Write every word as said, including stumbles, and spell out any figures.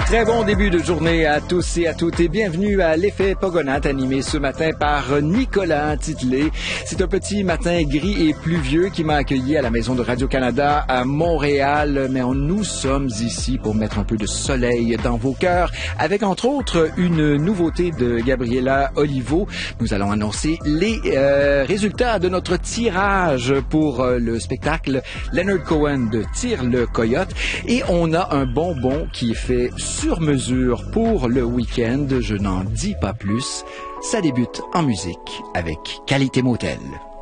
Très bon début de journée à tous et à toutes et bienvenue à l'effet Pogonate animé ce matin par Nicolas Titley. C'est un petit matin gris et pluvieux qui m'a accueilli à la maison de Radio-Canada à Montréal, mais nous sommes ici pour mettre un peu de soleil dans vos cœurs avec entre autres une nouveauté de Gabriela Olivo. Nous allons annoncer les euh, résultats de notre tirage pour euh, le spectacle Leonard Cohen de Tire le Coyote et on a un bonbon qui est fait sur mesure pour le week-end. Je n'en dis pas plus. Ça débute en musique avec Qualité Motel.